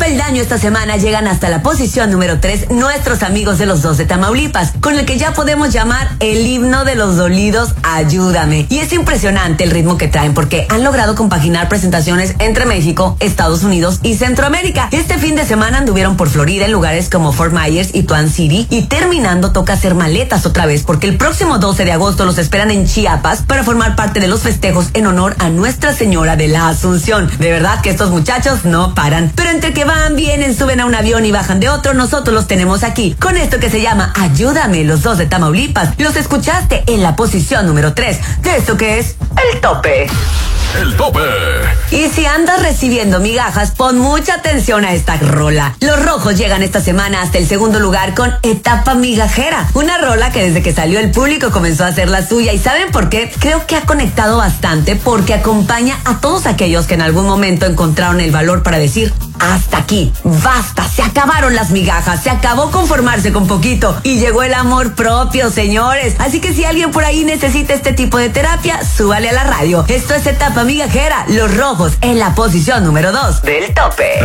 peldaño esta semana llegan hasta la posición número 3 nuestros amigos de los Dos de Tamaulipas, con el que ya podemos llamar el himno de los dolidos, Ayúdame. Y es impresionante el ritmo que traen, porque han logrado compaginar presentaciones entre México, Estados Unidos y Centroamérica. Este fin de semana anduvieron por Florida en lugares como Fort Myers y Tuan City, y terminando toca hacer maletas otra vez, porque el próximo 12 de agosto los esperan en Chiapas para formar parte de los festejos en honor a Nuestra Señora de la Asunción. De verdad que estos muchachos no paran, pero entre que van, vienen, suben a un avión y bajan de otro, nosotros los tenemos aquí con esto que se llama Ayúdame, los Dos de Tamaulipas. Los escuchaste en la posición número 3 de esto que es El Tope. El Tope. Y si andas recibiendo migajas, pon mucha atención a esta rola. Los Rojos llegan esta semana hasta el segundo lugar con Etapa Migajera, una rola que desde que salió el público comenzó a hacer la suya. ¿Y saben por qué? Creo que ha conectado bastante, porque acompaña a todos aquellos que en algún momento encontraron el valor para decir: hasta aquí, basta, se acabaron las migajas, se acabó conformarse con poquito y llegó el amor propio, señores. Así que si alguien por ahí necesita este tipo de terapia, súbale a la radio. Esto es Etapa Migajera, Los Rojos en la posición número 2 del Tope.